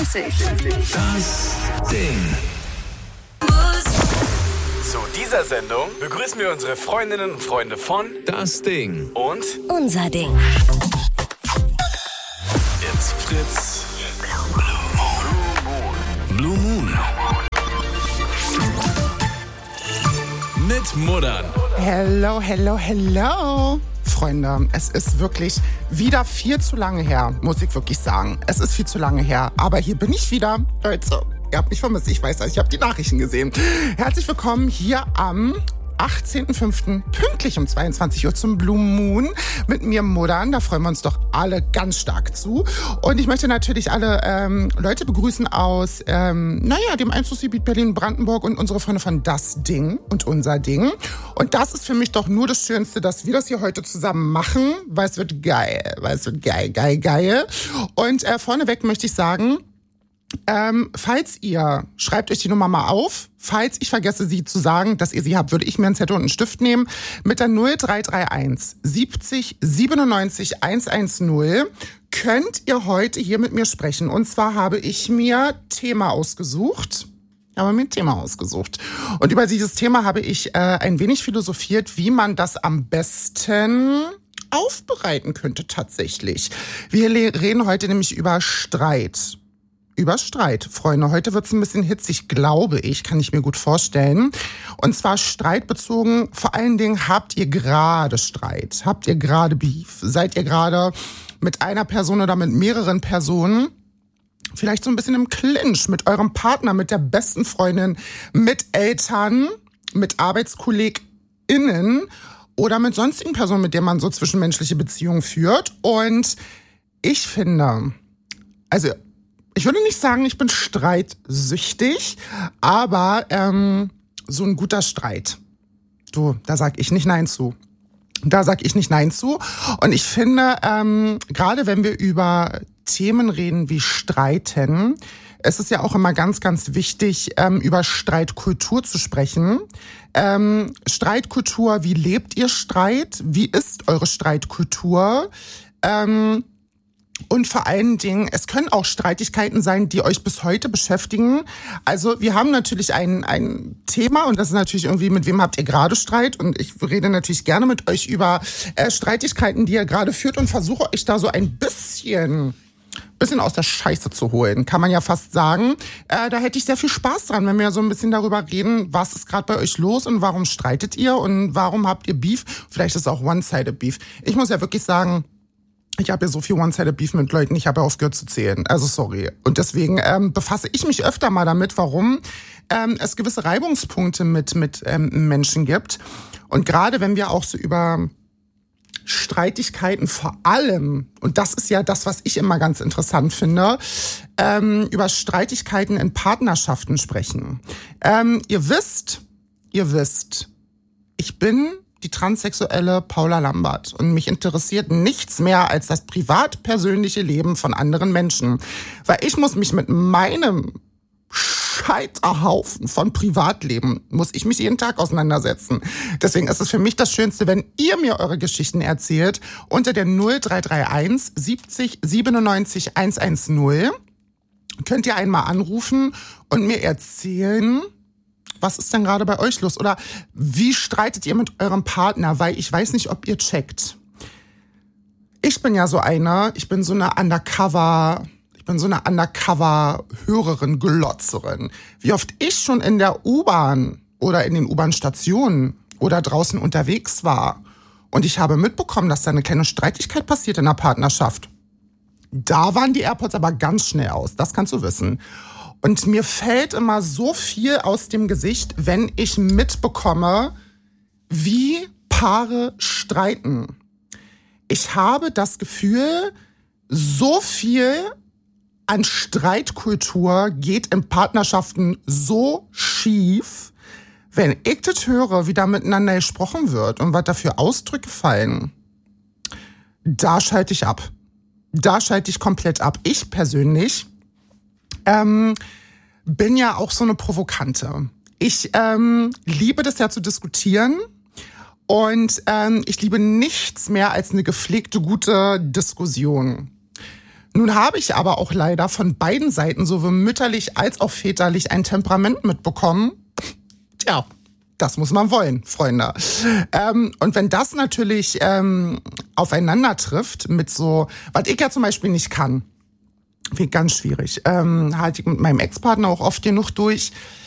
Das Ding. Zu dieser Sendung begrüßen wir unsere Freundinnen und Freunde von Das Ding. und Unser Ding. It's Fritz. Blue Moon. Mit Muddern. Hello, hello, hello. Freunde, es ist wirklich wieder viel zu lange her, muss ich wirklich sagen. Es ist viel zu lange her, aber hier bin ich wieder. Leute, ihr habt mich vermisst, ich weiß das, ich habe die Nachrichten gesehen. Herzlich willkommen hier am 18.05. pünktlich um 22 Uhr zum Blue Moon mit mir Muddern. Da freuen wir uns doch alle ganz stark zu. Und ich möchte natürlich alle Leute begrüßen aus dem Einzugsgebiet Berlin-Brandenburg und unsere Freunde von Das Ding und Unser Ding. Und das ist für mich doch nur das Schönste, dass wir das hier heute zusammen machen, weil es wird geil. Geil. Und vorneweg möchte ich sagen, falls ihr, schreibt euch die Nummer mal auf, falls ich vergesse, sie zu sagen, dass ihr sie habt, würde ich mir einen Zettel und einen Stift nehmen, mit der 0331 70 97 110 könnt ihr heute hier mit mir sprechen. Und zwar habe ich mir ein Thema ausgesucht. Und über dieses Thema habe ich ein wenig philosophiert, wie man das am besten aufbereiten könnte tatsächlich. Wir reden heute nämlich über Streit. Freunde. Heute wird's ein bisschen hitzig, glaube ich, kann ich mir gut vorstellen. Und zwar streitbezogen, vor allen Dingen, habt ihr gerade Streit? Habt ihr gerade Beef? Seid ihr gerade mit einer Person oder mit mehreren Personen vielleicht so ein bisschen im Clinch mit eurem Partner, mit der besten Freundin, mit Eltern, mit ArbeitskollegInnen oder mit sonstigen Personen, mit denen man so zwischenmenschliche Beziehungen führt? Und ich finde, also ich würde nicht sagen, ich bin streitsüchtig, aber so ein guter Streit, da sag ich nicht Nein zu. Und ich finde, gerade wenn wir über Themen reden wie Streiten, es ist ja auch immer ganz, ganz wichtig, über Streitkultur zu sprechen. Streitkultur, wie lebt ihr Streit? Wie ist eure Streitkultur? Und vor allen Dingen, es können auch Streitigkeiten sein, die euch bis heute beschäftigen. Also wir haben natürlich ein Thema und das ist natürlich irgendwie, mit wem habt ihr gerade Streit? Und ich rede natürlich gerne mit euch über Streitigkeiten, die ihr gerade führt und versuche euch da so ein bisschen aus der Scheiße zu holen, kann man ja fast sagen. Da hätte ich sehr viel Spaß dran, wenn wir so ein bisschen darüber reden, was ist gerade bei euch los und warum streitet ihr und warum habt ihr Beef? Vielleicht ist es auch One-Sided Beef. Ich muss ja wirklich sagen, ich habe ja so viel One-Sided Beef mit Leuten, ich habe ja aufgehört zu zählen. Also sorry. Und deswegen befasse ich mich öfter mal damit, warum es gewisse Reibungspunkte mit Menschen gibt. Und gerade wenn wir auch so über Streitigkeiten vor allem, und das ist ja das, was ich immer ganz interessant finde, über Streitigkeiten in Partnerschaften sprechen. Ihr wisst, ich bin die transsexuelle Paula Lambert. Und mich interessiert nichts mehr als das privat-persönliche Leben von anderen Menschen. Weil ich muss mich mit meinem Scheiterhaufen von Privatleben, muss ich mich jeden Tag auseinandersetzen. Deswegen ist es für mich das Schönste, wenn ihr mir eure Geschichten erzählt unter der 0331 70 97 110. Könnt ihr einmal anrufen und mir erzählen, was ist denn gerade bei euch los? Oder wie streitet ihr mit eurem Partner? Weil ich weiß nicht, ob ihr checkt. Ich bin so eine Undercover-Hörerin, Glotzerin. Wie oft ich schon in der U-Bahn oder in den U-Bahn-Stationen oder draußen unterwegs war. Und ich habe mitbekommen, dass da eine kleine Streitigkeit passiert in der Partnerschaft. Da waren die AirPods aber ganz schnell aus. Das kannst du wissen. Und mir fällt immer so viel aus dem Gesicht, wenn ich mitbekomme, wie Paare streiten. Ich habe das Gefühl, so viel an Streitkultur geht in Partnerschaften so schief, wenn ich das höre, wie da miteinander gesprochen wird und was da für Ausdrücke fallen. Da schalte ich ab. Da schalte ich komplett ab. Ich persönlich bin ja auch so eine Provokante. Ich liebe das ja zu diskutieren und ich liebe nichts mehr als eine gepflegte, gute Diskussion. Nun habe ich aber auch leider von beiden Seiten, sowohl mütterlich als auch väterlich, ein Temperament mitbekommen. Tja, das muss man wollen, Freunde. Und wenn das natürlich aufeinander trifft mit so, was ich ja zum Beispiel nicht kann, wie ganz schwierig, halte ich mit meinem Ex-Partner auch oft genug durch,